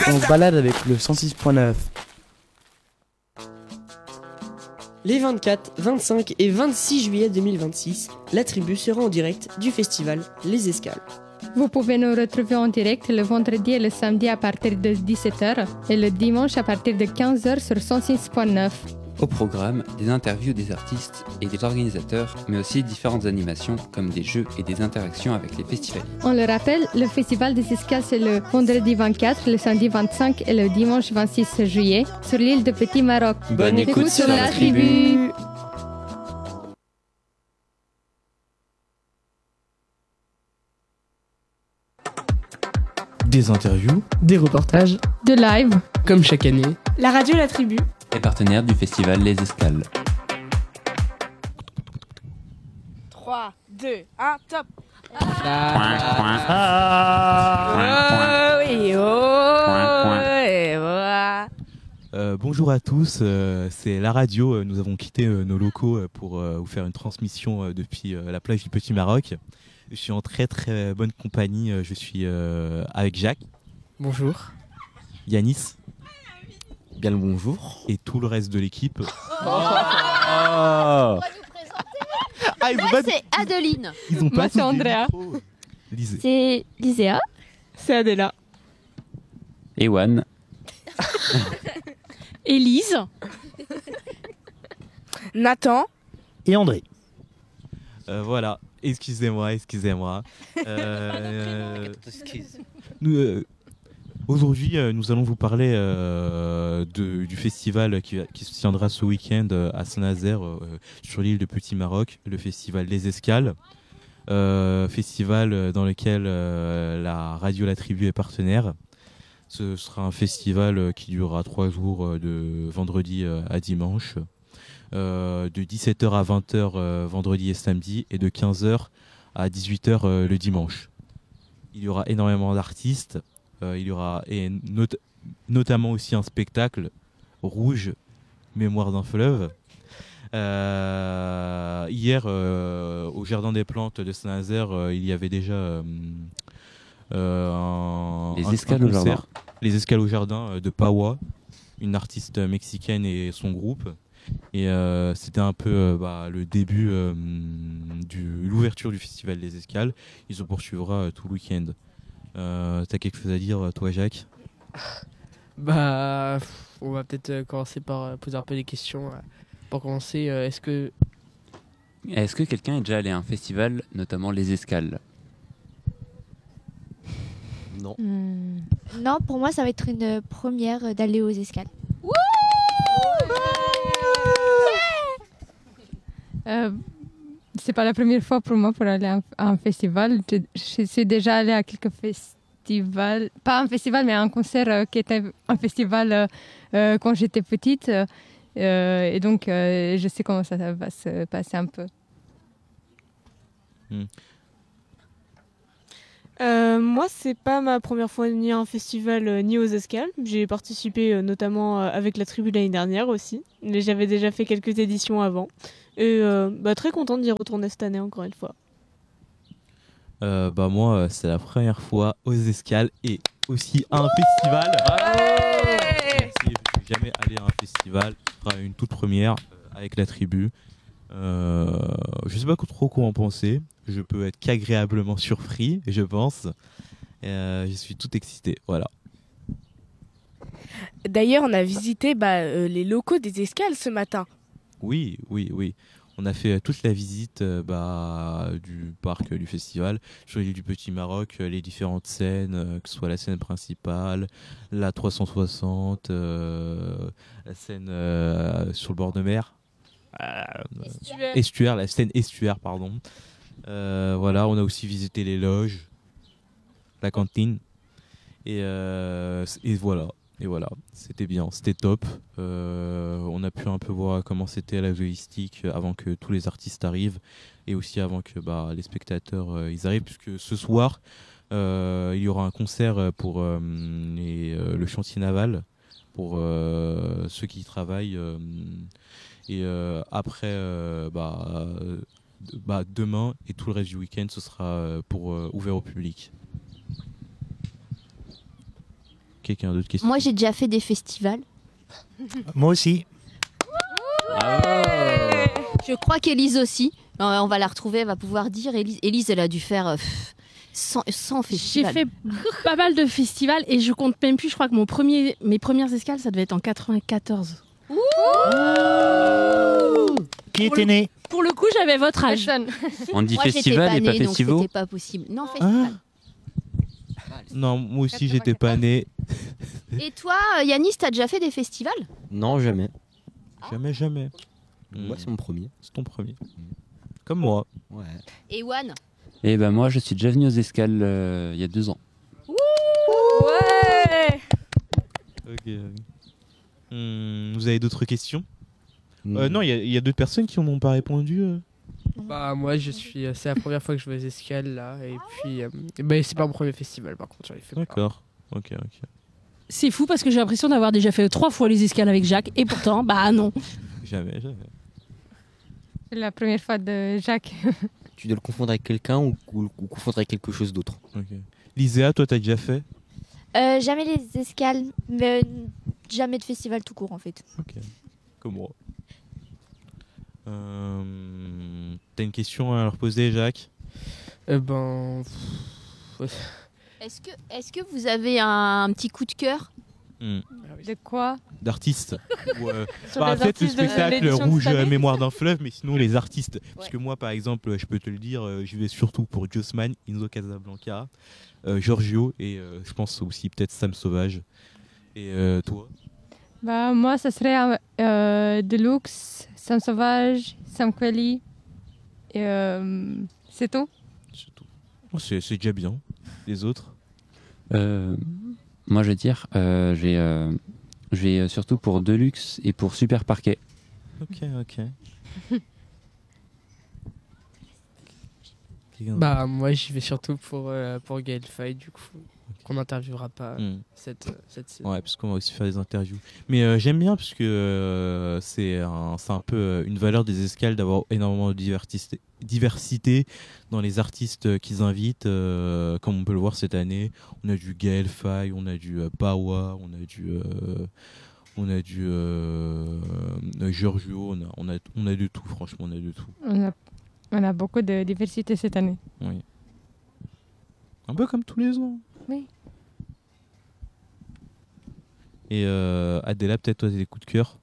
On se balade avec le 106.9. Les 24, 25 et 26 juillet 2026, la tribu sera en direct du festival Les Escales. Vous pouvez nous retrouver en direct le vendredi et le samedi à partir de 17h et le dimanche à partir de 15h sur 106.9. Au programme, des interviews des artistes et des organisateurs, mais aussi différentes animations comme des jeux et des interactions avec les festivaliers. On le rappelle, le Festival des Escales c'est le vendredi 24, le samedi 25 et le dimanche 26 juillet sur l'île de Petit Maroc. Bonne écoute sur la tribu. Des interviews, Des reportages, De live. comme chaque année. La radio La Tribu. Et partenaire du festival Les Escales. 3, 2, 1, top. Bonjour à tous, c'est la radio. Nous avons quitté nos locaux pour vous faire une transmission depuis la plage du Petit Maroc. Je suis en très très bonne compagnie. Je suis avec Jacques. Bonjour. Yanis. bien le bonjour. Et tout le reste de l'équipe. C'est Adeline. Ils ont Moi, pas c'est tous des Andrea. micros. Lisez. C'est Liséa. C'est Adela. Ewan. Élise. Nathan. Et André. Voilà. Excusez-moi. Nous, aujourd'hui, nous allons vous parler du festival qui se tiendra ce week-end à Saint-Nazaire, sur l'île de Petit Maroc, le festival Les Escales. Festival dans lequel la radio La Tribu est partenaire. Ce sera un festival qui durera 3 jours, de vendredi à dimanche, de 17h à 20h vendredi et samedi, et de 15h à 18h le dimanche. Il y aura énormément d'artistes, il y aura notamment aussi un spectacle, Rouge, Mémoire d'un fleuve. Hier, au Jardin des Plantes de Saint-Nazaire, il y avait déjà Les Escales au Jardin. Les Escales au Jardin de Pawa, une artiste mexicaine et son groupe. Et c'était un peu le début de l'ouverture du festival des Escales. Il se poursuivra tout le week-end. T'as quelque chose à dire, toi, Jacques? On va peut-être commencer par poser un peu des questions. Pour commencer, est-ce que quelqu'un est déjà allé à un festival, notamment Les Escales? Non. Non, pour moi, ça va être une première d'aller aux escales. C'est pas la première fois pour moi pour aller à un festival. Je suis déjà allée à quelques festivals, pas un festival, mais un concert qui était un festival quand j'étais petite. Et donc, je sais comment ça va se passer un peu. Moi, c'est pas ma première fois ni à un festival ni aux escales. J'ai participé notamment avec la tribu l'année dernière aussi. Mais j'avais déjà fait quelques éditions avant. Et très contente d'y retourner cette année encore une fois. Moi, c'est la première fois aux Escales et aussi à un festival. Merci, je suis jamais allé à un festival. Ce sera une toute première avec la tribu. Je sais pas trop quoi en penser. Je peux être qu'agréablement surpris, je pense. Je suis tout excité. Voilà. D'ailleurs, on a visité les locaux des escales ce matin. Oui. On a fait toute la visite du parc du festival, sur l'île du Petit Maroc, les différentes scènes, que ce soit la scène principale, la 360, la scène sur le bord de mer. Estuaire, la scène estuaire, pardon. Voilà, on a aussi visité les loges, la cantine. Et voilà, c'était bien, c'était top. On a pu un peu voir comment c'était la logistique avant que tous les artistes arrivent et aussi avant que les spectateurs ils arrivent, puisque ce soir il y aura un concert pour le chantier naval, pour ceux qui y travaillent. Et après, demain et tout le reste du week-end, ce sera pour ouvert au public. quelqu'un d'autre question? Moi, j'ai déjà fait des festivals. Moi aussi. Je crois qu'Élise aussi. On va la retrouver, elle va pouvoir dire. Élise, elle a dû faire 100 J'ai festivals. fait pas mal de festivals et je compte même plus. Je crois que mes premières escales, ça devait être en 94. Qui était né? Pour le coup, j'avais votre âge. On dit Moi, j'étais festival et née, pas donc festival. c'était pas possible. Non, festival. Non, moi aussi, j'étais pas né. Et toi, Yanis, t'as déjà fait des festivals? Non, jamais. Jamais. Moi, c'est mon premier. C'est ton premier. Comme moi. Ouais. Et Wan? Et ben moi, je suis déjà venu aux escales il y a 2 ans. Ouais. Ok. Vous avez d'autres questions? Non, il y a d'autres personnes qui n'ont pas répondu. Bah moi c'est la première fois que je vais aux escales là et puis mais c'est pas mon premier festival par contre, j'en ai fait plein. D'accord. Ok. C'est fou parce que j'ai l'impression d'avoir déjà fait 3 fois les escales avec Jacques et pourtant, bah non. Jamais. C'est la première fois de Jacques. Tu dois le confondre avec quelqu'un ou confondre avec quelque chose d'autre. Ok. Liséa, toi, t'as déjà fait? Jamais les escales, mais jamais de festival tout court en fait. Ok. Comme moi. T'as une question à leur poser, Jacques? Ouais. Est-ce que vous avez un petit coup de cœur? De quoi? D'artistes. Sur les Peut-être le artistes de spectacle l'édition de Rouge cette année. Mémoire d'un fleuve, mais sinon les artistes. Parce que moi, par exemple, je peux te le dire, j'y vais surtout pour Jossman, Inzo Casablanca, Giorgio et je pense aussi peut-être Sam Sauvage. Et toi? Bah, moi, ça serait Deluxe, Sam Sauvage, Sam Quelly. Et c'est tout. C'est tout. Oh, c'est déjà bien. Les autres? Moi, je vais dire, je vais surtout pour Deluxe et pour Super Parquet. Ok. Bah moi j'y vais surtout pour Gaël Faye du coup qu'on n'interviewera pas cette saison. Ouais, parce qu'on va aussi faire des interviews. Mais j'aime bien parce que c'est un peu une valeur des escales d'avoir énormément de diversité dans les artistes qu'ils invitent. Comme on peut le voir cette année, on a du Gaël Faye, on a du Bawa, on a du Giorgio, on a de tout, franchement, on a de tout. On a beaucoup de diversité cette année. Oui. Un peu comme tous les ans. Oui. Et Adela, peut-être toi, t'as des coups de cœur?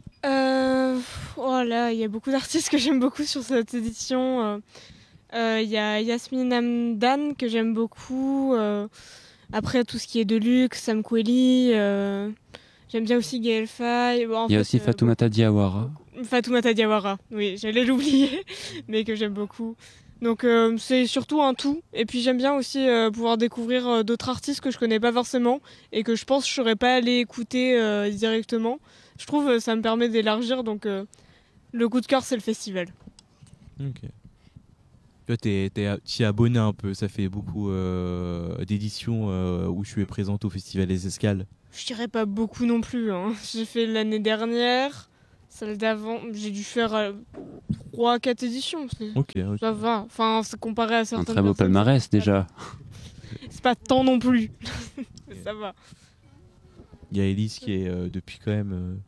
Voilà, il y a beaucoup d'artistes que j'aime beaucoup sur cette édition. Il y a Yasmine Hamdan que j'aime beaucoup. Après, tout ce qui est Deluxe, Sam Quelly. J'aime bien aussi Gaël Faye. Bon, Il y a aussi Fatoumata Diawara. Fatoumata Diawara, oui, j'allais l'oublier, mais que j'aime beaucoup. Donc c'est surtout un tout. Et puis j'aime bien aussi pouvoir découvrir d'autres artistes que je connais pas forcément et que je pense que je serais pas allé écouter directement. Je trouve ça me permet d'élargir, donc le coup de cœur c'est le festival. Ok. Toi, t'y es abonné un peu, ça fait beaucoup d'éditions où je suis présente au Festival des Escales. Je dirais pas beaucoup non plus, hein. J'ai fait l'année dernière, celle d'avant, j'ai dû faire 3-4 éditions. Ok. Ça va, enfin c'est comparé à certaines Un très beau personnes, palmarès déjà. c'est pas tant non plus, mais ça va. Il y a Élise qui est depuis quand même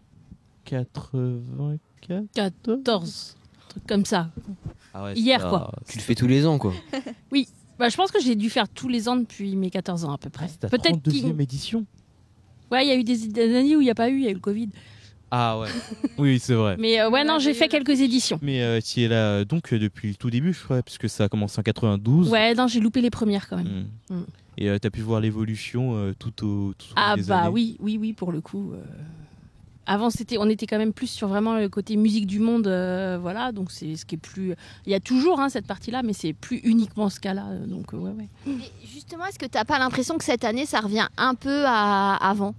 84. 14. Un truc comme ça. Ah ouais, Hier, ça, quoi. Tu le fais tous les ans, quoi. Oui. Bah, je pense que j'ai dû faire tous les ans depuis mes 14 ans à peu près. C'est ta Peut-être 32e édition. Ouais, il y a eu des années où il n'y a pas eu, il y a eu le Covid. Ah ouais. Oui, c'est vrai. Mais ouais, non, j'ai fait quelques éditions. Mais tu es là donc depuis le tout début, je crois, puisque ça a commencé en 92. Ouais, non, j'ai loupé les premières quand même. Et t'as pu voir l'évolution tout au Ah des bah années. oui, pour le coup. Avant, on était quand même plus sur vraiment le côté musique du monde, voilà. Donc c'est ce qui est plus. Il y a toujours cette partie-là, mais c'est plus uniquement ce cas-là. Donc ouais. Et justement, est-ce que t'as pas l'impression que cette année, ça revient un peu à avant?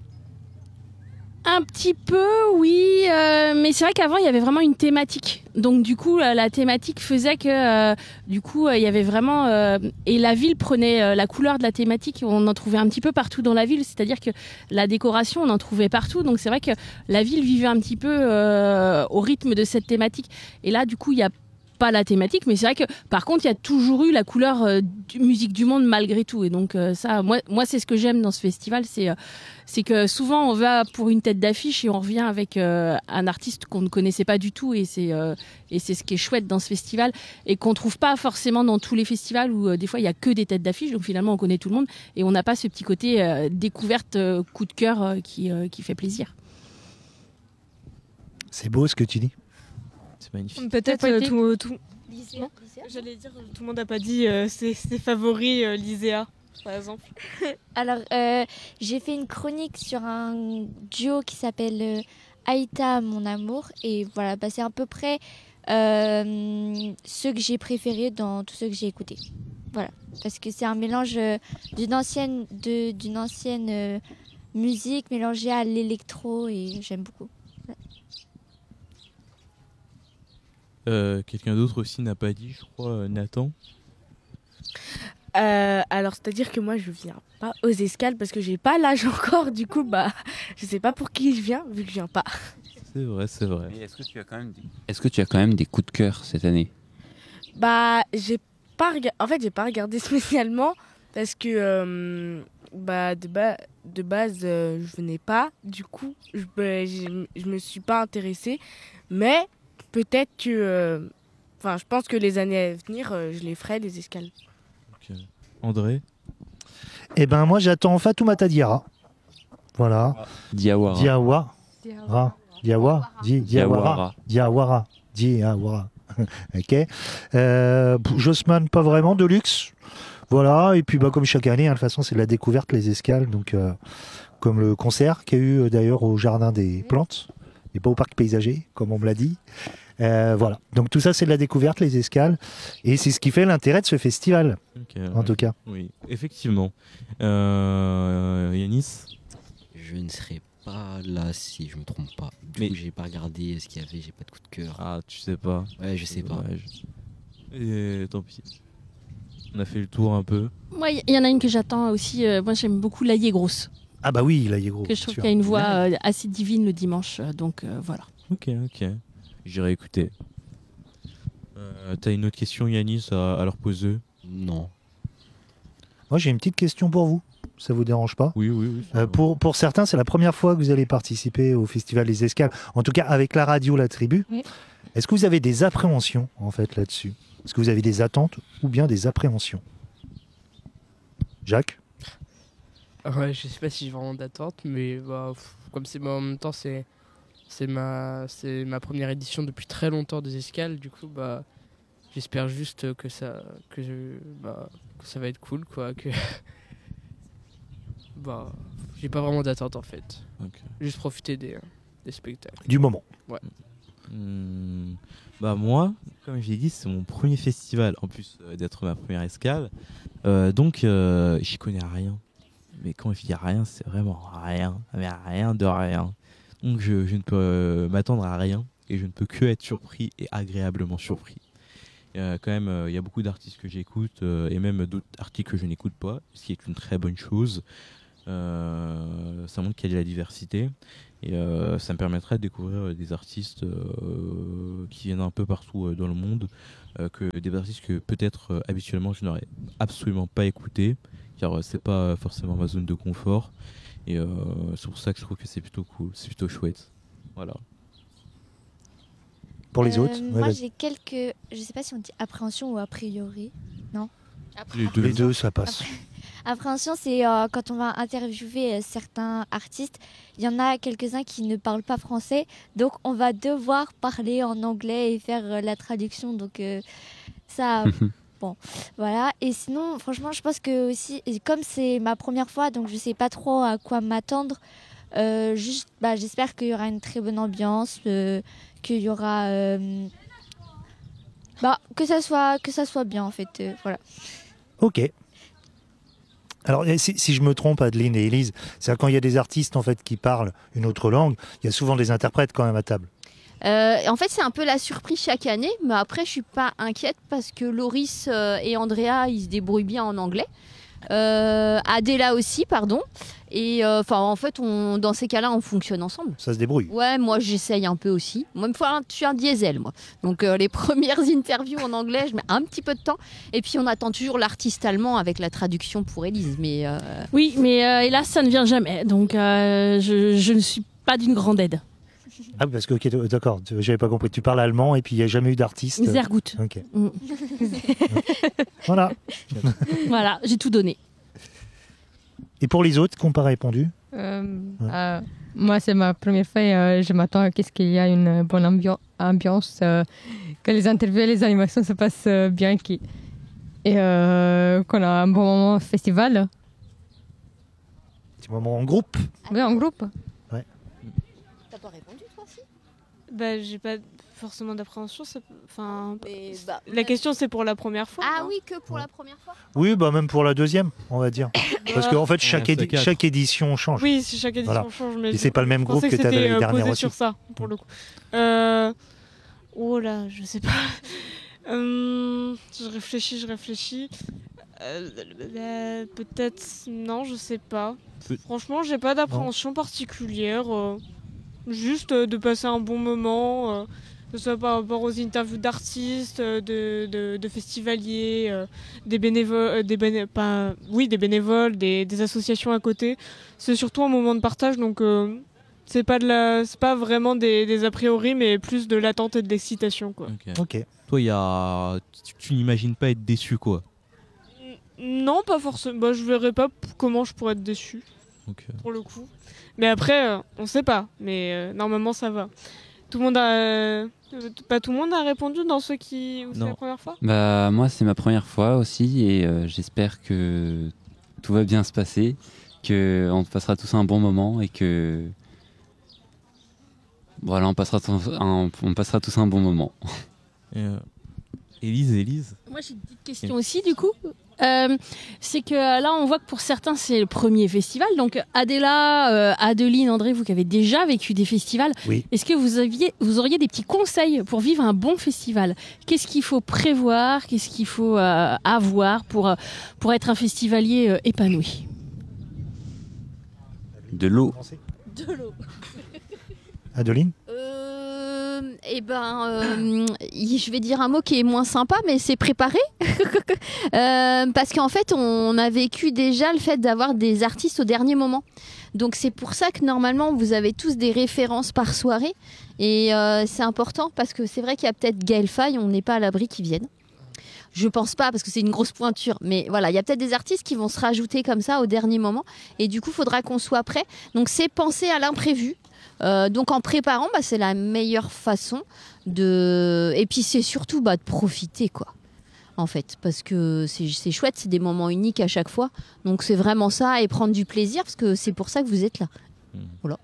Un petit peu, oui, mais c'est vrai qu'avant il y avait vraiment une thématique. Donc du coup, la thématique faisait que, du coup, il y avait vraiment et la ville prenait la couleur de la thématique. On en trouvait un petit peu partout dans la ville, c'est-à-dire que la décoration, on en trouvait partout. Donc c'est vrai que la ville vivait un petit peu au rythme de cette thématique. Et là, du coup, il y a pas la thématique, mais c'est vrai que par contre il y a toujours eu la couleur musique du monde malgré tout, et donc ça, moi c'est ce que j'aime dans ce festival, c'est que souvent on va pour une tête d'affiche et on revient avec un artiste qu'on ne connaissait pas du tout, et c'est ce qui est chouette dans ce festival et qu'on trouve pas forcément dans tous les festivals où des fois il y a que des têtes d'affiche, donc finalement on connaît tout le monde et on n'a pas ce petit côté découverte, coup de cœur qui fait plaisir. C'est beau ce que tu dis. C'est magnifique. Peut-être j'allais dire, tout le monde n'a pas dit ses favoris, Lyséa, par exemple. Alors, j'ai fait une chronique sur un duo qui s'appelle Aïta, mon amour. Et voilà, c'est à peu près ceux que j'ai préférés dans tous ceux que j'ai écoutés. Voilà, parce que c'est un mélange d'une ancienne musique mélangée à l'électro et j'aime beaucoup. Quelqu'un d'autre aussi n'a pas dit, je crois, Nathan. Alors, c'est-à-dire que moi, je viens pas aux escales parce que j'ai pas l'âge encore. Du coup, je sais pas pour qui je viens vu que je viens pas. C'est vrai, c'est vrai. Mais est-ce que tu as quand même des coups de cœur cette année? J'ai pas regardé spécialement parce que de base, je venais pas. Du coup, je me suis pas intéressée. Mais peut-être que, je pense que les années à venir, je les ferai les escales. Okay. André? Eh ben moi j'attends Fatoumata Diarra. Voilà. Diawara. Ok. Jossman, pas vraiment, Deluxe. Voilà. Et puis comme chaque année, de toute façon c'est de la découverte, les escales. Donc comme le concert qu'il y a eu d'ailleurs au Jardin des Plantes, et pas au parc paysager, comme on me l'a dit. Voilà. Donc tout ça c'est de la découverte, les escales. Et c'est ce qui fait l'intérêt de ce festival. En tout cas. Oui, effectivement. Yanis? Je ne serai pas là si je me trompe pas. Du coup, j'ai pas regardé ce qu'il y avait, j'ai pas de coup de cœur. Ah, tu sais pas? Ouais, je sais pas. Et tant pis. On a fait le tour un peu. Moi, il y en a une que j'attends aussi. Moi, j'aime beaucoup L'Aïe est grosse. Ah bah oui, L'Aïe est grosse. Que je trouve qu'il y a une voix assez divine le dimanche. Donc voilà. Ok. J'irai écouter. T'as une autre question, Yanis, à leur poser? Non. Moi, j'ai une petite question pour vous. Ça vous dérange pas? Oui. Pour certains, c'est la première fois que vous allez participer au Festival des Escales. En tout cas, avec la radio La Tribu. Oui. Est-ce que vous avez des appréhensions, en fait, là-dessus? Est-ce que vous avez des attentes ou bien des appréhensions? Jacques? Ouais, je sais pas si j'ai vraiment d'attente, mais comme c'est en même temps, c'est ma première édition depuis très longtemps des escales. Du coup, j'espère juste que ça va être cool, quoi. Que j'ai pas vraiment d'attente en fait. Okay. Juste profiter des spectacles. Du moment. Ouais. Moi, comme j'ai dit, c'est mon premier festival en plus d'être ma première escale. Donc j'y connais rien. Mais quand je dis rien, c'est vraiment rien. Mais rien de rien. Donc je ne peux m'attendre à rien et je ne peux que être surpris et agréablement surpris. Quand même, il y a beaucoup d'artistes que j'écoute et même d'autres artistes que je n'écoute pas, ce qui est une très bonne chose. Ça montre qu'il y a de la diversité et ça me permettra de découvrir des artistes qui viennent un peu partout dans le monde, des artistes que peut-être habituellement je n'aurais absolument pas écouté, car c'est pas forcément ma zone de confort. Et c'est pour ça que je trouve que c'est plutôt cool, c'est plutôt chouette. Voilà. Pour les autres? Moi, j'ai quelques... Je sais pas si on dit appréhension ou a priori. Non? Les deux, ça passe. Appréhension, c'est quand on va interviewer certains artistes. Il y en a quelques-uns qui ne parlent pas français. Donc, on va devoir parler en anglais et faire la traduction. Donc, ça... Bon, voilà. Et sinon, franchement, je pense que aussi, comme c'est ma première fois, donc je sais pas trop à quoi m'attendre. J'espère qu'il y aura une très bonne ambiance, qu'il y aura, que ça soit bien en fait. Voilà. Ok. Alors, si je me trompe, Adeline et Élise, c'est quand il y a des artistes en fait qui parlent une autre langue, il y a souvent des interprètes quand même à table. En fait, c'est un peu la surprise chaque année, mais après, je suis pas inquiète parce que Loris et Andrea, ils se débrouillent bien en anglais. Adela aussi, pardon. Et en fait, dans ces cas-là, on fonctionne ensemble. Ça se débrouille. Ouais, moi je un peu aussi. Moi, je suis un diesel, moi. Donc les premières interviews en anglais, je mets un petit peu de temps. Et puis on attend toujours l'artiste allemand avec la traduction pour Élise. Mais Oui, mais hélas, ça ne vient jamais. Donc je ne suis pas d'une grande aide. Ah, parce que, ok, d'accord, j'avais pas compris. Tu parles allemand et puis il n'y a jamais eu d'artiste. Sehr gut. Ok. Voilà. Voilà, j'ai tout donné. Et pour les autres qui n'ont pas répondu? Moi, c'est ma première fois et je m'attends à ce qu'il y ait une bonne ambiance, que les interviews et les animations se passent bien et qu'on a un bon moment au festival. Petit moment en groupe. Oui, en groupe. Ouais. T'as pas répondu, toi aussi? Bah, j'ai pas forcément d'appréhension. Enfin, la question, c'est pour la première fois. Ah oui, que pour la première fois? Oui, bah même pour la deuxième, on va dire. Parce qu'en fait, chaque édition change. Oui, chaque édition Voilà. change. Mais et c'est pas le même groupe que tu avais l'année dernière aussi. sur ça, pour le coup. Oh là, je sais pas. Je réfléchis. Peut-être non, je sais pas. Franchement, j'ai pas d'appréhension particulière. Juste de passer un bon moment, que ce soit par rapport aux interviews d'artistes, de festivaliers, des bénévoles, des bénévoles, des associations à côté. C'est surtout un moment de partage, donc c'est pas vraiment des a priori, mais plus de l'attente et de l'excitation, quoi. Ok. Toi, tu n'imagines pas être déçu, quoi. Non, pas forcément. Bah, je verrais pas comment je pourrais être déçu. Pour le coup. Mais après, on sait pas. Mais normalement, ça va. Tout le monde pas tout le monde a répondu dans ceux qui... c'est la première fois? Bah, moi, c'est ma première fois aussi et j'espère que tout va bien se passer, qu'on passera tous un bon moment et que... Voilà, on passera tous un bon moment. Élise Moi, j'ai une petite question aussi, du coup. C'est que là, on voit que pour certains, c'est le premier festival. Donc, Adéla, Adeline, André, vous qui avez déjà vécu des festivals, oui. Est-ce que vous auriez des petits conseils pour vivre un bon festival? Qu'est-ce qu'il faut prévoir? Qu'est-ce qu'il faut avoir pour être un festivalier épanoui? De l'eau. De l'eau. Adeline? Je vais dire un mot qui est moins sympa, mais c'est préparé. Parce qu'en fait, on a vécu déjà le fait d'avoir des artistes au dernier moment. Donc c'est pour ça que normalement, vous avez tous des références par soirée. Et c'est important parce que c'est vrai qu'il y a peut-être Gaël Faye, on n'est pas à l'abri qu'ils viennent. Je pense pas parce que c'est une grosse pointure, mais voilà, il y a peut-être des artistes qui vont se rajouter comme ça au dernier moment. Et du coup, il faudra qu'on soit prêt. Donc c'est penser à l'imprévu. Donc en préparant, c'est la meilleure façon de... Et puis c'est surtout de profiter, quoi. En fait, parce que c'est chouette, c'est des moments uniques à chaque fois. Donc c'est vraiment ça, et prendre du plaisir, parce que c'est pour ça que vous êtes là. Voilà.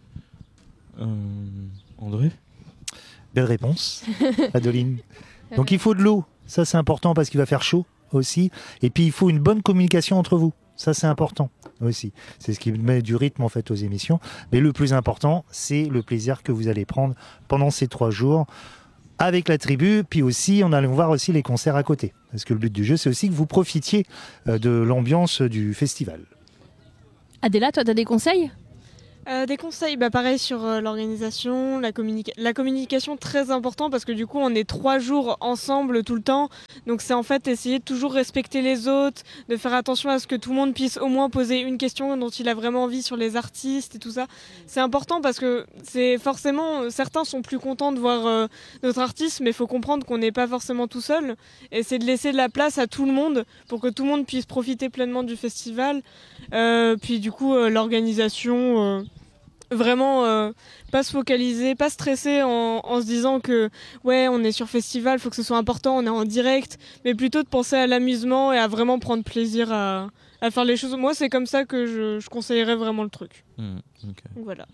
André? Belle réponse, Adeline. Donc il faut de l'eau, ça c'est important parce qu'il va faire chaud aussi. Et puis il faut une bonne communication entre vous. Ça, c'est important aussi. C'est ce qui met du rythme en fait aux émissions. Mais le plus important, c'est le plaisir que vous allez prendre pendant ces 3 jours avec la tribu. Puis aussi, on allait voir aussi les concerts à côté. Parce que le but du jeu, c'est aussi que vous profitiez de l'ambiance du festival. Adéla, toi, tu as des conseils? Des conseils, pareil sur l'organisation, la communication, très important parce que du coup on est 3 jours ensemble tout le temps, donc c'est en fait essayer de toujours respecter les autres, de faire attention à ce que tout le monde puisse au moins poser une question dont il a vraiment envie sur les artistes et tout ça. C'est important parce que c'est forcément, certains sont plus contents de voir notre artiste, mais il faut comprendre qu'on n'est pas forcément tout seul, et c'est de laisser de la place à tout le monde pour que tout le monde puisse profiter pleinement du festival. Puis du coup l'organisation... Vraiment pas se focaliser, pas stresser en se disant que ouais on est sur festival, faut que ce soit important, on est en direct, mais plutôt de penser à l'amusement et à vraiment prendre plaisir à faire les choses. Moi c'est comme ça que je conseillerais vraiment le truc. Okay. Donc, voilà.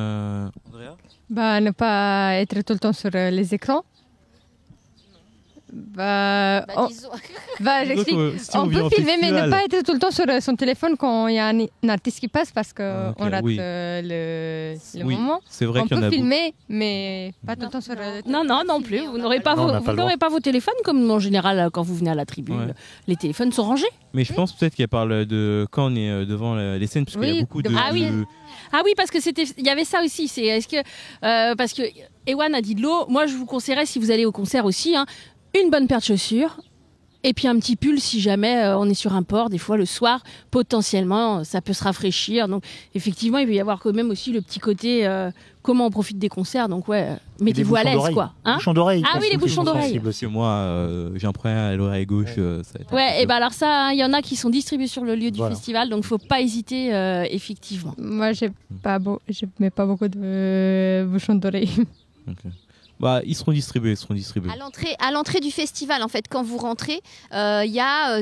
Andrea? Ne pas être tout le temps sur les écrans. J'explique. Si On vient peut au filmer, mais ne festival. pas être tout le temps sur son téléphone quand il y a un artiste qui passe parce qu'on Ok, rate oui. le Oui, moment. c'est vrai On qu'il y en peut a filmer, mais pas tout le temps sur le Non, non plus. Vous n'aurez pas, Non, on n'a pas le droit. pas vos téléphones comme en général quand vous venez à la tribune. Ouais. Les téléphones sont rangés. Mais je pense peut-être qu'elle parle de quand on est devant les scènes, parce qu'il y a Oui, beaucoup de. Ah oui. Ah oui, parce que il y avait ça aussi. Est-ce que parce que Ewan a dit de l'eau. Moi, je vous conseillerais si vous allez au concert aussi, une bonne paire de chaussures. Et puis un petit pull si jamais on est sur un port, des fois le soir, potentiellement, ça peut se rafraîchir. Donc effectivement, il peut y avoir quand même aussi le petit côté comment on profite des concerts. Donc ouais, mettez-vous à l'aise quoi. Les bouchons d'oreille. Ah oui, les bouchons d'oreille. Parce que moi, j'ai un problème à l'oreille gauche. Ça va être un Ouais, peu et ben alors ça, il y en a qui sont distribués sur le lieu du festival, donc faut pas hésiter effectivement. Moi, je mets pas beaucoup de bouchons d'oreille. Ok. Bah, ils seront distribués. À l'entrée du festival, en fait, quand vous rentrez, il y a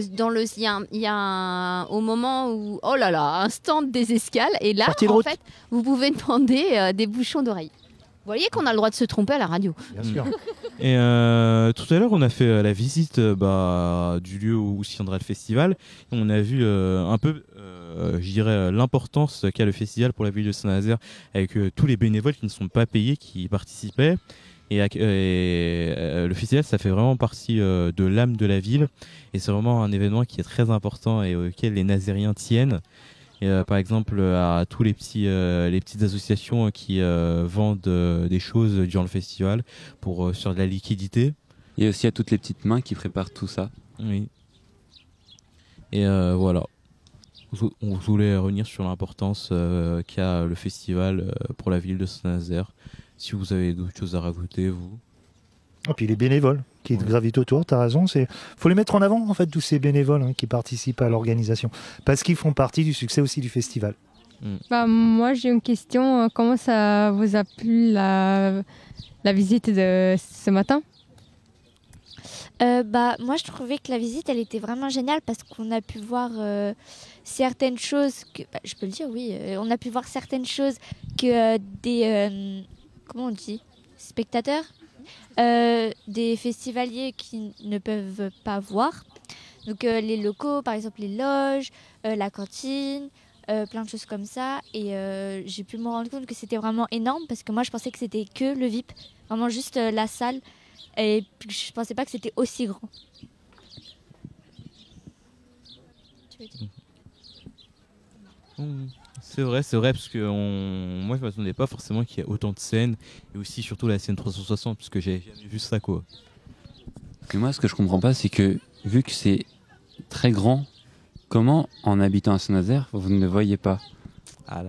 au moment où un stand des escales et là, Sortie de en route. fait, vous pouvez demander des bouchons d'oreille. Vous voyez qu'on a le droit de se tromper à la radio. Bien sûr. Et tout à l'heure, on a fait la visite du lieu où se tiendra le festival. Et on a vu un peu, je dirais, l'importance qu'a le festival pour la ville de Saint-Nazaire, avec tous les bénévoles qui ne sont pas payés, qui y participaient. Et le festival, ça fait vraiment partie de l'âme de la ville. Et c'est vraiment un événement qui est très important et auquel les Nazériens tiennent. Et, par exemple, à tous les petites associations qui vendent des choses durant le festival pour sur de la liquidité. Et aussi à toutes les petites mains qui préparent tout ça. Oui. Et voilà. On voulait revenir sur l'importance qu'a le festival pour la ville de Saint-Nazaire. Si vous avez d'autres choses à rajouter, vous. Et puis les bénévoles qui gravitent autour, tu as raison. Faut les mettre en avant, en fait, tous ces bénévoles qui participent à l'organisation. Parce qu'ils font partie du succès aussi du festival. Moi, j'ai une question. Comment ça vous a plu la visite de ce matin? Moi, je trouvais que la visite, elle était vraiment géniale parce qu'on a pu voir certaines choses que... je peux le dire, oui. On a pu voir certaines choses que des... comment on dit? Spectateurs, des festivaliers qui ne peuvent pas voir. Donc les locaux, par exemple les loges, la cantine, plein de choses comme ça. Et j'ai pu me rendre compte que c'était vraiment énorme parce que moi je pensais que c'était que le VIP, vraiment juste la salle. Et je pensais pas que c'était aussi grand. Tu veux dire? C'est vrai, parce que moi je m'attendais pas forcément qu'il y ait autant de scènes, et aussi surtout la scène 360, parce que j'avais jamais vu ça quoi. Et moi, ce que je comprends pas, c'est que vu que c'est très grand, comment en habitant à Saint-Nazaire, vous ne le voyez pas? Ah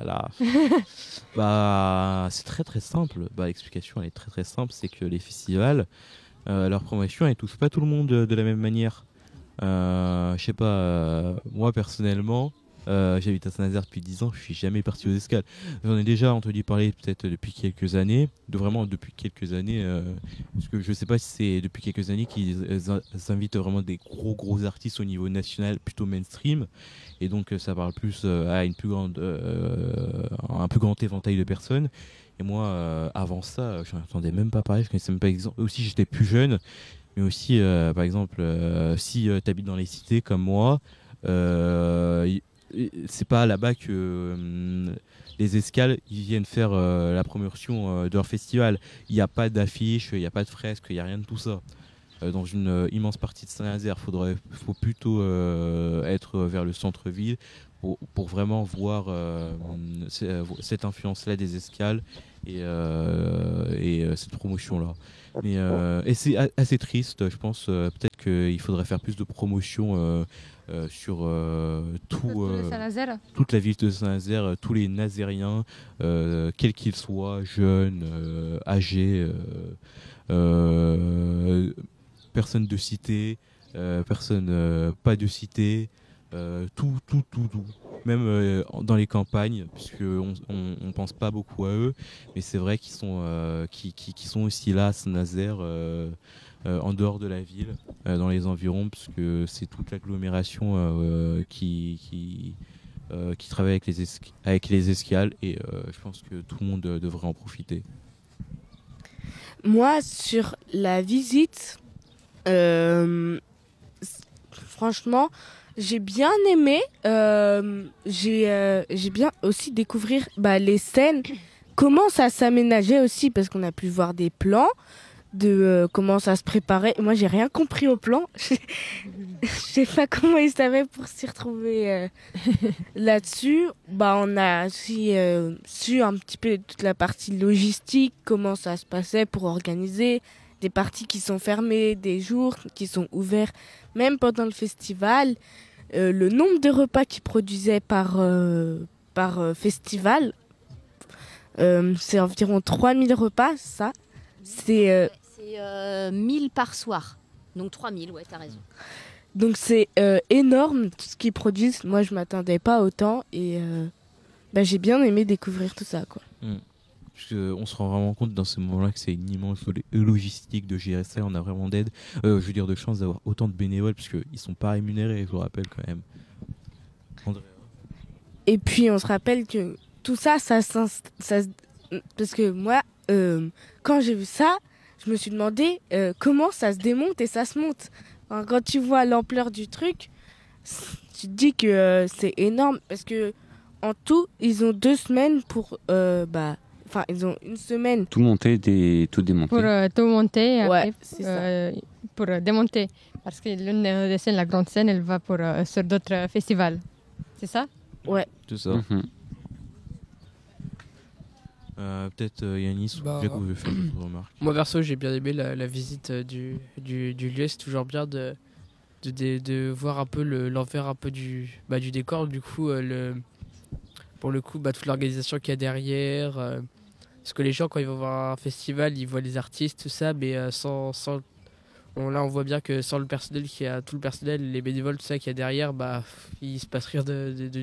là. C'est très simple. L'explication elle est très simple, c'est que les festivals, leur promotion elle touche pas tout le monde de la même manière. Je sais pas, moi personnellement, j'habite à Saint-Nazaire depuis 10 ans, je suis jamais parti aux escales. J'en ai déjà entendu parler peut-être depuis quelques années, parce que je sais pas si c'est depuis quelques années qu'ils invitent vraiment des gros artistes au niveau national, plutôt mainstream, et donc ça parle plus à un plus grand éventail de personnes. Et moi, avant ça, je n'entendais même pas parler, je connaissais même pas exemple. Aussi, j'étais plus jeune, mais aussi, par exemple, si tu habites dans les cités comme moi, c'est pas là-bas que les escales ils viennent faire la promotion de leur festival. Il n'y a pas d'affiches, il n'y a pas de fresques, il n'y a rien de tout ça. Dans une immense partie de Saint-Nazaire, faut plutôt être vers le centre-ville pour vraiment voir cette influence-là des escales et cette promotion-là. Et c'est assez triste, je pense. Peut-être qu'il faudrait faire plus de promotion sur toute la ville de Saint-Nazaire, tous les Nazériens, quels qu'ils soient, jeunes, âgés, personnes de cité, personnes pas de cité, tout. Même dans les campagnes, puisqu'on on pense pas beaucoup à eux, mais c'est vrai qu'ils sont, qui sont aussi là à Saint-Nazaire, en dehors de la ville, dans les environs, puisque c'est toute l'agglomération qui travaille avec les escales, et je pense que tout le monde devrait en profiter. Moi, sur la visite, Franchement, j'ai bien aimé. J'ai bien aussi découvrir les scènes, comment ça s'aménageait aussi, parce qu'on a pu voir des plans de comment ça se préparait. Moi, j'ai rien compris au plan. Je sais pas comment ils savaient pour s'y retrouver là-dessus. On a aussi su un petit peu toute la partie logistique, comment ça se passait pour organiser des parties qui sont fermées, des jours qui sont ouverts, même pendant le festival. Le nombre de repas qu'ils produisaient par festival, c'est environ 3000 repas, ça. C'est 1000 par soir. Donc 3000, ouais, t'as raison. Donc c'est énorme tout ce qu'ils produisent. Moi, je m'attendais pas autant et j'ai bien aimé découvrir tout ça, quoi. Parce qu'on se rend vraiment compte dans ce moment-là que c'est une immense logistique de gérer ça. On a vraiment d'aide, de chance d'avoir autant de bénévoles parce qu'ils sont pas rémunérés, je vous rappelle quand même. André. Et puis on se rappelle que tout ça parce que moi, quand j'ai vu ça, je me suis demandé comment ça se démonte et ça se monte. Enfin, quand tu vois l'ampleur du truc, tu te dis que c'est énorme parce que en tout, ils ont 2 semaines pour ils ont une semaine. Tout monter, tout démonter. Pour tout monter, ouais, c'est ça. Pour démonter. Parce que l'une des scènes, la grande scène, elle va sur d'autres festivals. C'est ça? Ouais. C'est ça. Peut-être Yanis, Jaco veut faire une remarque. Moi perso, j'ai bien aimé la visite du lieu. C'est toujours bien de voir un peu l'envers un peu du décor. Du coup, pour le coup, toute l'organisation qu'il y a derrière. Parce que les gens, quand ils vont voir un festival, ils voient les artistes, tout ça, mais là, on voit bien que sans le personnel, tout le personnel, les bénévoles, tout ça qu'il y a derrière, il se passe rien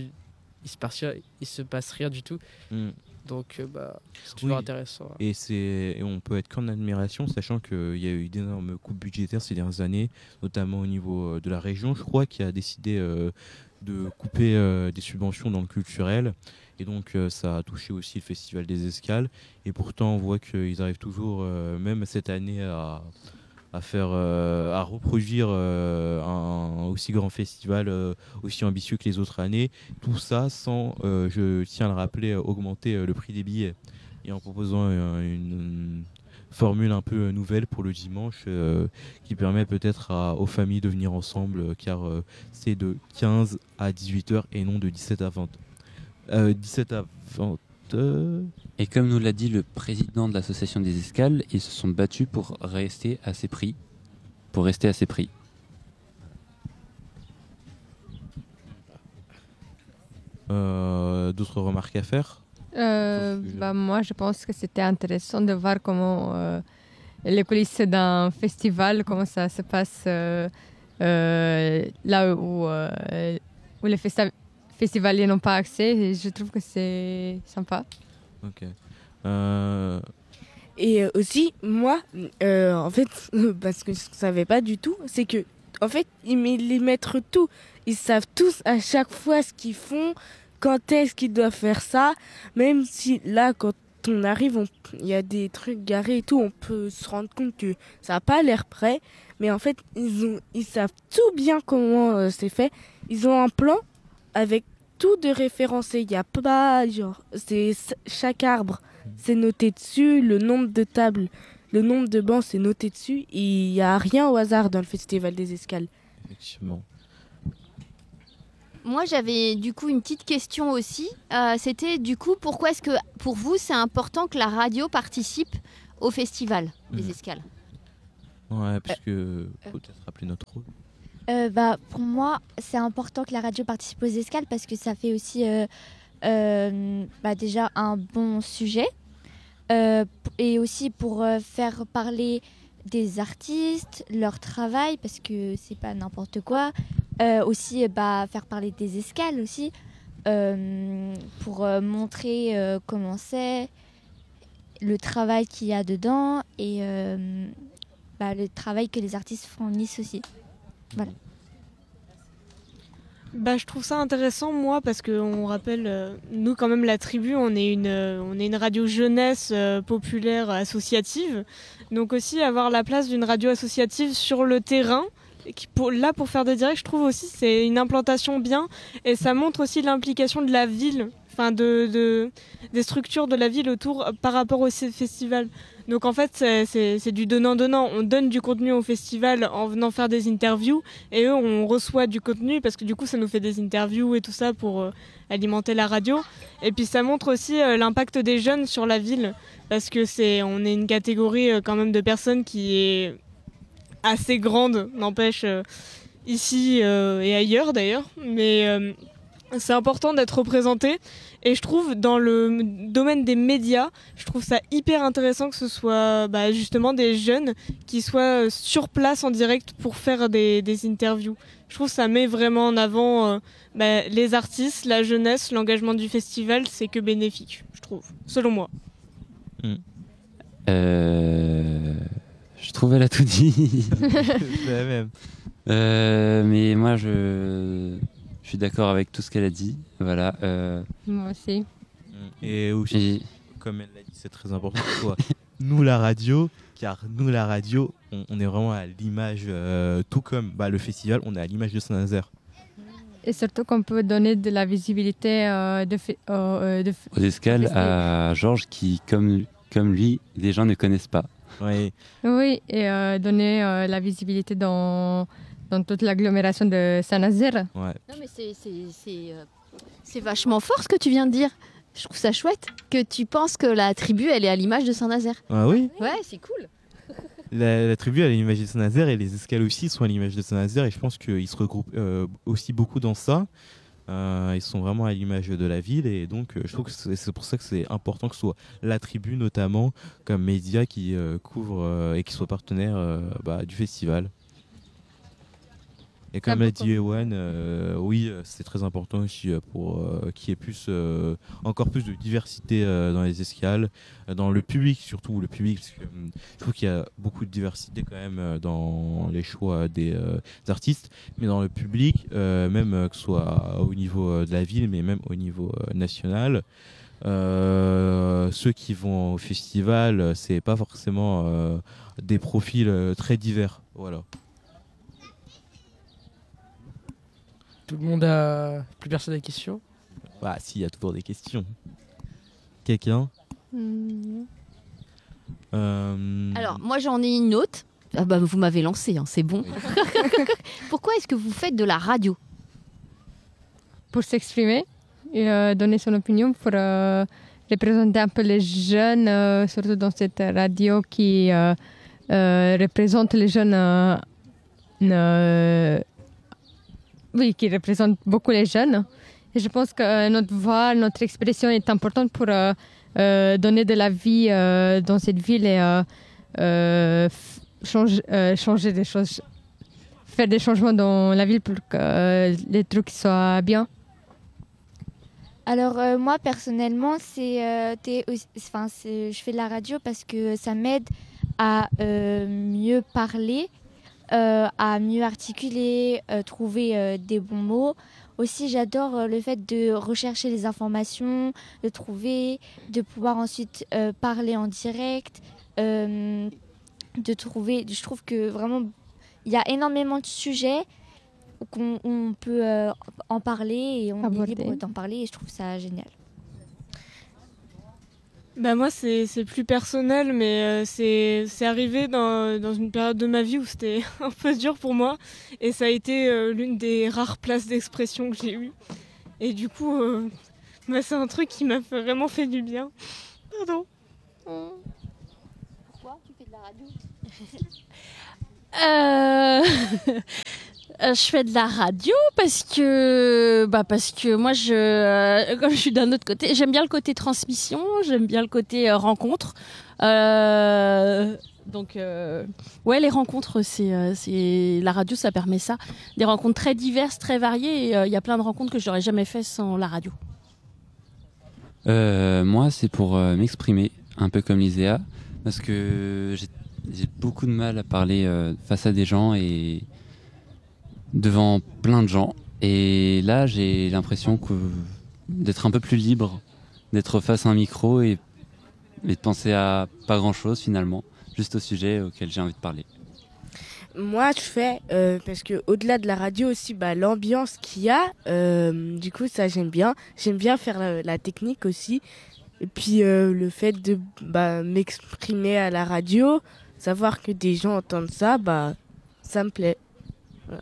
il se passe rien du tout. Donc, c'est toujours intéressant. Et on peut être qu'en admiration, sachant qu'il y a eu d'énormes coupes budgétaires ces dernières années, notamment au niveau de la région, je crois, qui a décidé de couper des subventions dans le culturel. Et donc, ça a touché aussi le Festival des Escales. Et pourtant, on voit qu'ils arrivent toujours, même cette année, à reproduire un aussi grand festival, aussi ambitieux que les autres années. Tout ça sans, je tiens à le rappeler, augmenter le prix des billets. Et en proposant une formule un peu nouvelle pour le dimanche qui permet peut-être aux familles de venir ensemble, car c'est de 15 à 18h et non de 17 à 20. 17 à 20. Et comme nous l'a dit le président de l'association des escales, ils se sont battus pour rester à ces prix. D'autres remarques à faire? Moi, je pense que c'était intéressant de voir comment les coulisses d'un festival, comment ça se passe là où les festivaliers n'ont pas accès. Et je trouve que c'est sympa. Ok. Et aussi, moi, en fait, parce que je ne savais pas du tout, c'est que, en fait, les maîtres tout. Ils savent tous à chaque fois ce qu'ils font, quand est-ce qu'ils doivent faire ça. Même si là, quand on arrive, il y a des trucs garés et tout, on peut se rendre compte que ça n'a pas l'air prêt. Mais en fait, ils savent tout bien comment c'est fait. Ils ont un plan avec tout de référencé. Il n'y a pas, c'est chaque arbre, c'est noté dessus, le nombre de tables, le nombre de bancs, c'est noté dessus. Il n'y a rien au hasard dans le Festival des Escales. Effectivement. Moi, j'avais du coup une petite question aussi. C'était du coup, pourquoi est-ce que pour vous, c'est important que la radio participe au Festival des Escales? Ouais, parce que peut-être rappeler notre rôle. Pour moi, c'est important que la radio participe aux escales parce que ça fait aussi déjà un bon sujet et aussi pour faire parler des artistes, leur travail parce que c'est pas n'importe quoi. Aussi faire parler des escales aussi pour montrer comment c'est, le travail qu'il y a dedans et le travail que les artistes fournissent aussi. Voilà. Bah, je trouve ça intéressant, moi, parce qu'on rappelle, nous, quand même, la tribu, on est une radio jeunesse populaire associative. Donc aussi, avoir la place d'une radio associative sur le terrain, pour faire des directs, je trouve aussi c'est une implantation bien. Et ça montre aussi l'implication de la ville, enfin des structures de la ville autour par rapport au festival. Donc en fait, c'est du donnant-donnant. On donne du contenu au festival en venant faire des interviews et eux, on reçoit du contenu parce que du coup, ça nous fait des interviews et tout ça pour alimenter la radio. Et puis ça montre aussi l'impact des jeunes sur la ville parce que on est une catégorie quand même de personnes qui est assez grande, n'empêche, ici et ailleurs d'ailleurs. Mais c'est important d'être représenté. Et je trouve, dans le domaine des médias, je trouve ça hyper intéressant que ce soit justement des jeunes qui soient sur place en direct pour faire des interviews. Je trouve que ça met vraiment en avant les artistes, la jeunesse, l'engagement du festival, c'est que bénéfique, je trouve, selon moi. Je trouve elle a tout dit. Même. Mais moi, je suis d'accord avec tout ce qu'elle a dit. Voilà. Moi aussi. Et aussi, comme elle l'a dit, c'est très important que ce soit nous la radio, car nous la radio, on est vraiment à l'image, tout comme le festival, on est à l'image de Saint-Nazaire. Et surtout qu'on peut donner de la visibilité aux escales à Georges qui, comme lui, les gens ne connaissent pas. Oui. Oui, et donner la visibilité dans toute l'agglomération de Saint-Nazaire. Ouais. Non, mais c'est vachement fort ce que tu viens de dire. Je trouve ça chouette que tu penses que la tribu, elle est à l'image de Saint-Nazaire. Ah oui. Ouais, c'est cool. La tribu, elle est à l'image de Saint-Nazaire et les escales aussi sont à l'image de Saint-Nazaire et je pense qu'ils se regroupent aussi beaucoup dans ça. Ils sont vraiment à l'image de la ville et donc je trouve que c'est pour ça que c'est important que ce soit la tribu notamment comme média qui couvre et qui soit partenaire du festival. Et comme l'a dit Ewan, oui, c'est très important aussi pour qu'il y ait encore plus de diversité dans les escales, dans le public surtout, le public, parce que je trouve qu'il y a beaucoup de diversité quand même dans les choix des artistes, mais dans le public, même que ce soit au niveau de la ville, mais même au niveau national. Ceux qui vont au festival, c'est pas forcément des profils très divers, voilà. Tout le monde a... Plus personne a des questions? Bah si, il y a toujours des questions. Quelqu'un? Alors, moi j'en ai une autre. Ah bah, vous m'avez lancé, hein, c'est bon. Pourquoi est-ce que vous faites de la radio? Pour s'exprimer et donner son opinion, pour représenter un peu les jeunes, surtout dans cette radio qui représente les jeunes... Oui, qui représente beaucoup les jeunes. Et je pense que notre voix, notre expression est importante pour donner de la vie dans cette ville et changer des choses, faire des changements dans la ville pour que les trucs soient bien. Alors moi personnellement, je fais de la radio parce que ça m'aide à mieux parler, à mieux articuler, trouver des bons mots. Aussi, j'adore le fait de rechercher les informations, de trouver, de pouvoir ensuite parler en direct, de trouver. Je trouve que vraiment, il y a énormément de sujets qu'on peut en parler et on est libre d'en parler et je trouve ça génial. Bah moi c'est plus personnel mais c'est arrivé dans une période de ma vie où c'était un peu dur pour moi et ça a été l'une des rares places d'expression que j'ai eues et du coup c'est un truc qui m'a vraiment fait du bien. Pardon. Pourquoi tu fais de la radio? Je fais de la radio parce que moi comme je suis d'un autre côté, j'aime bien le côté transmission, j'aime bien le côté rencontre. Donc les rencontres, c'est la radio, ça permet ça, des rencontres très diverses, très variées. Il y a plein de rencontres que j'aurais jamais fait sans la radio. Moi, c'est pour m'exprimer, un peu comme Liséa, parce que j'ai beaucoup de mal à parler face à des gens et devant plein de gens. Et là, j'ai l'impression d'être un peu plus libre, d'être face à un micro et de penser à pas grand-chose finalement, juste au sujet auquel j'ai envie de parler. Moi, je fais, parce que au-delà de la radio aussi, l'ambiance qu'il y a, du coup, ça j'aime bien. J'aime bien faire la technique aussi. Et puis le fait de m'exprimer à la radio, savoir que des gens entendent ça, ça me plaît. Voilà.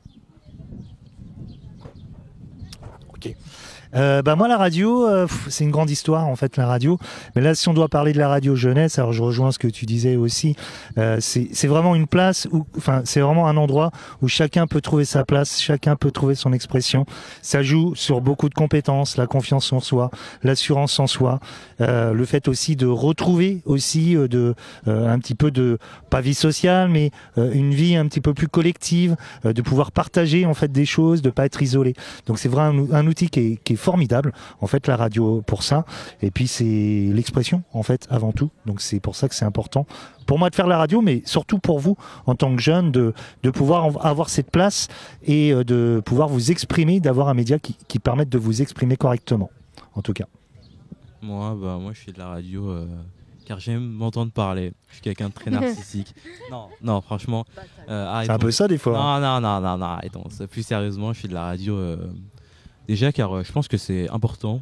Ok. Moi la radio, c'est une grande histoire en fait la radio. Mais là si on doit parler de la radio jeunesse, alors je rejoins ce que tu disais aussi. C'est vraiment une place où, c'est vraiment un endroit où chacun peut trouver sa place, chacun peut trouver son expression. Ça joue sur beaucoup de compétences, la confiance en soi, l'assurance en soi, le fait aussi de retrouver aussi un petit peu de pas vie sociale, mais une vie un petit peu plus collective, de pouvoir partager en fait des choses, de pas être isolé. Donc c'est vraiment un outil qui est formidable en fait la radio pour ça, et puis c'est l'expression en fait avant tout, donc c'est pour ça que c'est important pour moi de faire la radio, mais surtout pour vous en tant que jeune de pouvoir avoir cette place et de pouvoir vous exprimer, d'avoir un média qui permette de vous exprimer correctement en tout cas. Moi je fais de la radio car j'aime m'entendre parler. Je suis quelqu'un de très narcissique. Non, franchement. C'est un peu ça des fois. Non, arrêtons. Plus sérieusement, je fais de la radio déjà car je pense que c'est important.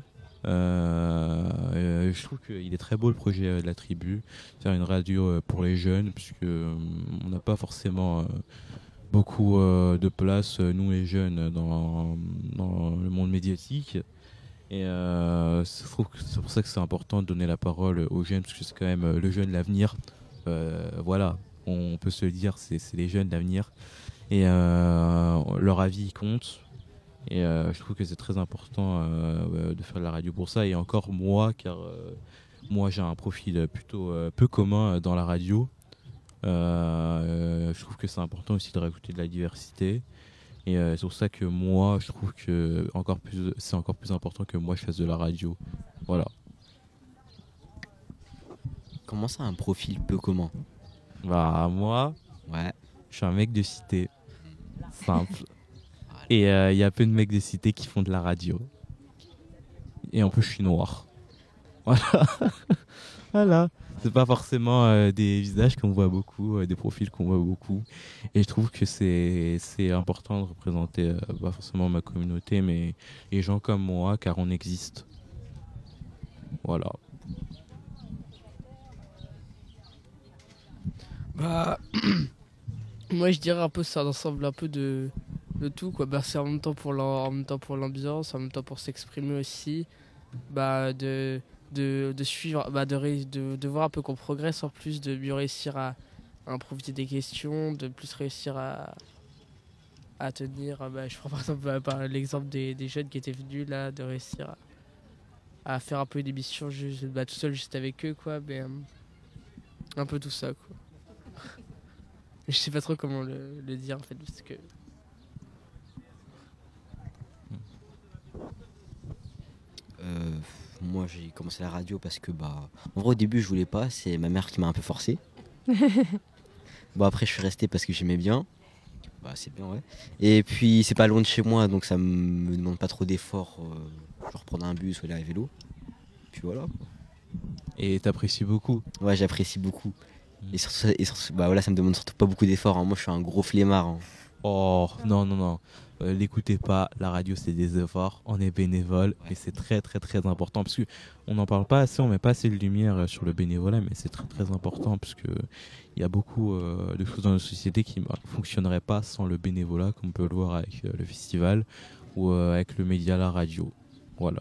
Je trouve qu'il est très beau le projet de la tribu, faire une radio pour les jeunes, puisque on n'a pas forcément beaucoup de place, nous les jeunes, dans le monde médiatique. Et je trouve que c'est pour ça que c'est important de donner la parole aux jeunes, parce que c'est quand même le jeune l'avenir. Voilà, on peut se le dire, c'est les jeunes l'avenir. Et leur avis compte. Et je trouve que c'est très important de faire de la radio pour ça. Et encore moi, car moi j'ai un profil plutôt peu commun dans la radio. Je trouve que c'est important aussi de rajouter de la diversité. Et c'est pour ça que moi, je trouve que c'est encore plus important que moi je fasse de la radio. Voilà. Comment ça, un profil peu commun? Moi, ouais, je suis un mec de cité. Simple. Et il y a peu de mecs de cité qui font de la radio. Et en plus, je suis noir. Voilà. C'est pas forcément des visages qu'on voit beaucoup, des profils qu'on voit beaucoup. Et je trouve que c'est important de représenter pas forcément ma communauté, mais les gens comme moi, car on existe. Voilà. Moi je dirais un peu ça, l'ensemble un peu de tout quoi. C'est en même temps pour l'ambiance, en même temps pour s'exprimer aussi, de suivre, de voir un peu qu'on progresse, en plus de mieux réussir à improviser des questions, de plus réussir à tenir. Je prends par exemple l'exemple des jeunes qui étaient venus là, de réussir à faire un peu une émission juste, tout seul, juste avec eux quoi, mais un peu tout ça quoi. Je sais pas trop comment le dire en fait, parce que moi j'ai commencé la radio parce que en vrai au début je voulais pas, c'est ma mère qui m'a un peu forcé. Après je suis resté parce que j'aimais bien. C'est bien, ouais. Et puis c'est pas loin de chez moi, donc ça me demande pas trop d'efforts, genre prendre un bus ou aller à vélo. Puis voilà quoi. Et t'apprécies beaucoup? Ouais, j'apprécie beaucoup. Et surtout, ça me demande surtout pas beaucoup d'efforts, hein. Moi je suis un gros flemmard, hein. Oh non. L'écoutez pas, la radio c'est des efforts, on est bénévole, et c'est très très très important, parce qu'on n'en parle pas assez, on met pas assez de lumière sur le bénévolat, mais c'est très très important, parce que il y a beaucoup de choses dans notre société qui ne fonctionneraient pas sans le bénévolat, comme on peut le voir avec le festival ou avec le média, la radio. Voilà.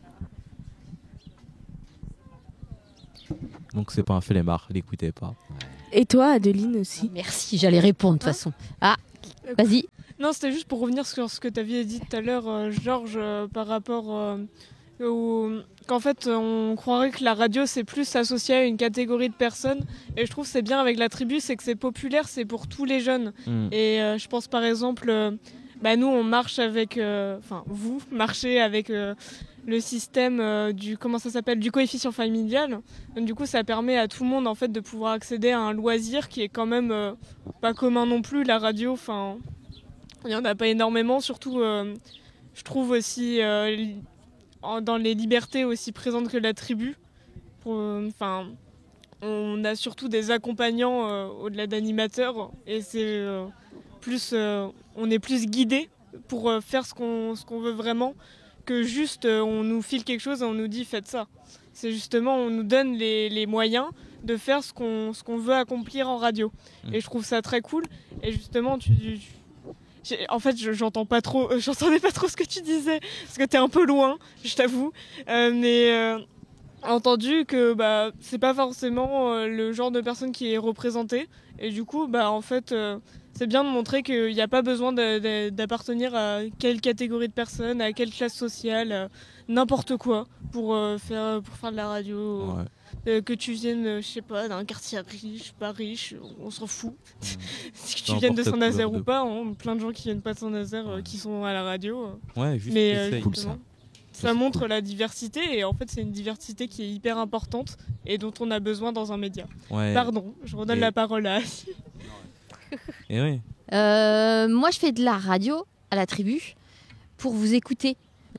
Donc c'est pas un flemmard, l'écoutez pas. Et toi, Adeline aussi? Merci, j'allais répondre de toute façon. Ah, vas-y. Non, c'était juste pour revenir sur ce que tu avais dit tout à l'heure, Georges, par rapport qu'en fait, on croirait que la radio, c'est plus associé à une catégorie de personnes. Et je trouve que c'est bien avec la tribu, c'est que c'est populaire, c'est pour tous les jeunes. Et je pense par exemple, nous, on marche avec... vous marchez avec le système du coefficient familial. Donc, du coup, ça permet à tout le monde en fait, de pouvoir accéder à un loisir qui est quand même pas commun non plus, la radio. Il n'y en a pas énormément, surtout je trouve aussi dans les libertés aussi présentes que la tribu. Enfin, on a surtout des accompagnants au-delà d'animateurs et c'est on est plus guidé pour faire ce qu'on veut vraiment que juste on nous file quelque chose et on nous dit faites ça. C'est justement on nous donne les moyens de faire ce qu'on veut accomplir en radio. Et je trouve ça très cool. Et justement en fait, j'entendais pas trop ce que tu disais parce que t'es un peu loin, je t'avoue. Mais entendu que c'est pas forcément le genre de personne qui est représentée. Et du coup, en fait, c'est bien de montrer qu'il n'y a pas besoin d'appartenir à quelle catégorie de personnes, à quelle classe sociale, n'importe quoi pour faire de la radio. Ouais. Que tu viennes, je sais pas, d'un quartier riche, pas riche, on s'en fout. Si tu Peu viennes de importe ta Saint-Nazaire couleur ou pas, plein de gens qui viennent pas de Saint-Nazaire qui sont à la radio. Ouais, juste mais essaye. Cool, justement, ça. ça montre la diversité et en fait c'est une diversité qui est hyper importante et dont on a besoin dans un média. Ouais. Pardon, je redonne la parole à Assi. Et oui. Moi, je fais de la radio à la tribu pour vous écouter.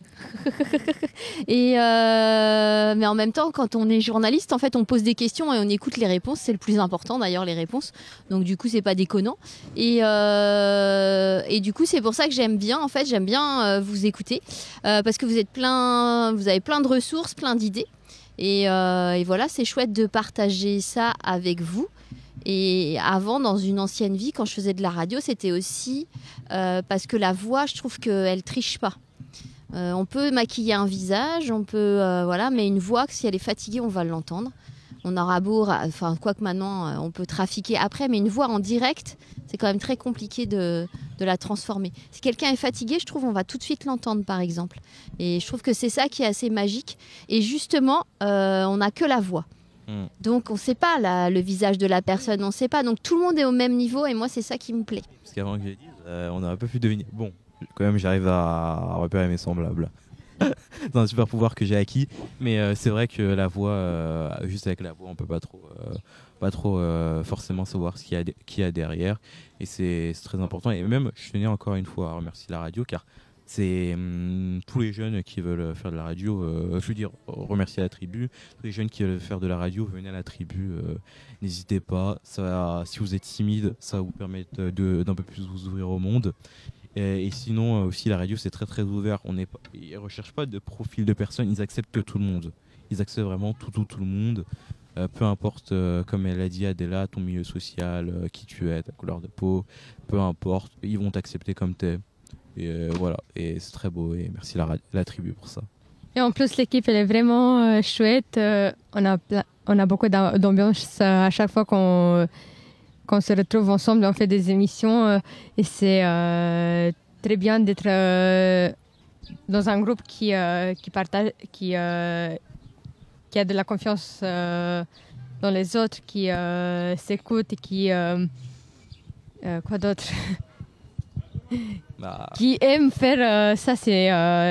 Mais en même temps, quand on est journaliste, en fait, on pose des questions et on écoute les réponses. C'est le plus important, d'ailleurs, les réponses. Donc, du coup, c'est pas déconnant. Et du coup, c'est pour ça que j'aime bien vous écouter parce que vous avez plein de ressources, plein d'idées. Et voilà, c'est chouette de partager ça avec vous. Et avant, dans une ancienne vie, quand je faisais de la radio, c'était aussi parce que la voix, je trouve qu'elle triche pas. On peut maquiller un visage, mais une voix, si elle est fatiguée, on va l'entendre. On aura beau, quoique maintenant, on peut trafiquer après, mais une voix en direct, c'est quand même très compliqué de la transformer. Si quelqu'un est fatigué, je trouve, on va tout de suite l'entendre, par exemple. Et je trouve que c'est ça qui est assez magique. Et justement, on n'a que la voix. Donc on ne sait pas le visage de la personne, on ne sait pas. Donc tout le monde est au même niveau et moi c'est ça qui me plaît. Parce qu'avant que je dise, on a un peu pu deviner. Bon, quand même j'arrive à repérer mes semblables. C'est un super pouvoir que j'ai acquis. Mais c'est vrai que la voix, juste avec la voix, on peut pas trop forcément savoir ce qu'il y a derrière. Et c'est très important. Et même, je tenais encore une fois à remercier la radio car c'est tous les jeunes qui veulent faire de la radio, remercier la tribu. Tous les jeunes qui veulent faire de la radio, venez à la tribu, n'hésitez pas. Si vous êtes timide, ça va vous permettre d'un peu plus vous ouvrir au monde. Et sinon, aussi, la radio, c'est très très ouvert. Ils ne recherchent pas de profil de personne, ils acceptent tout le monde. Ils acceptent vraiment tout le monde. Peu importe, comme elle a dit Adela, ton milieu social, qui tu es, ta couleur de peau, peu importe, ils vont t'accepter comme t'es. Et voilà, et c'est très beau et merci la tribu pour ça. Et en plus, l'équipe, elle est vraiment chouette. On a beaucoup d'ambiance à chaque fois qu'on se retrouve ensemble, on fait des émissions. Et c'est très bien d'être dans un groupe qui partage, qui a de la confiance dans les autres, qui s'écoute et qui... quoi d'autre qui aime faire ça, c'est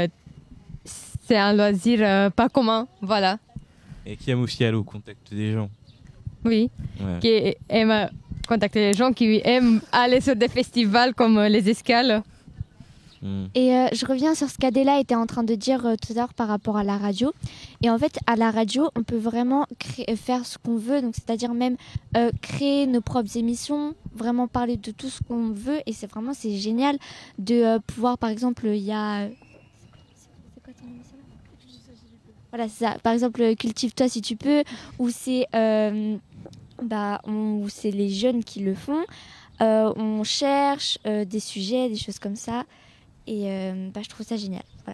un loisir pas commun, voilà. Et qui aime aussi aller au contact des gens. Oui, ouais. Qui aime contacter les gens, qui aime aller sur des festivals comme les Escales. Et je reviens sur ce qu'Adela était en train de dire tout à l'heure par rapport à la radio. Et en fait, à la radio, on peut vraiment faire ce qu'on veut. Donc, c'est-à-dire même créer nos propres émissions, vraiment parler de tout ce qu'on veut. Et c'est génial de pouvoir, par exemple, il y a... C'est quoi ton émission là ? Voilà, c'est ça. Par exemple, Cultive-toi si tu peux. Ou c'est les jeunes qui le font. On cherche des sujets, des choses comme ça. Et je trouve ça génial. Voilà.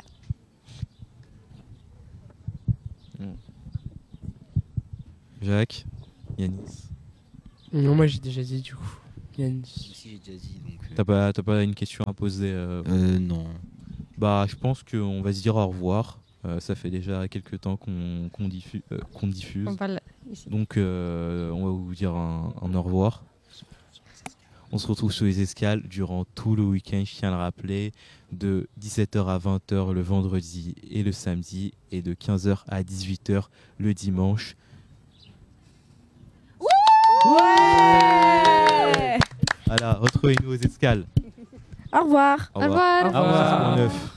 Jacques, Yanis. Non, moi j'ai déjà dit du coup. Yanis. Si, j'ai déjà dit. Donc, T'as pas une question à poser non. Je pense qu'on va se dire au revoir. Ça fait déjà quelques temps qu'on diffuse. Donc on va vous dire un au revoir. On se retrouve sur les escales durant tout le week-end, je tiens à le rappeler, de 17h à 20h le vendredi et le samedi, et de 15h à 18h le dimanche. Ouais. Voilà, retrouvez-nous aux escales. Au revoir. Au revoir. Au revoir. Au revoir.